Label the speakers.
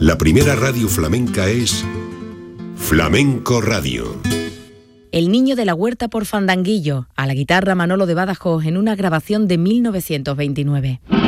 Speaker 1: La primera radio flamenca es Flamenco Radio.
Speaker 2: El niño de la huerta por Fandanguillo, a la guitarra Manolo de Badajoz en una grabación de 1929.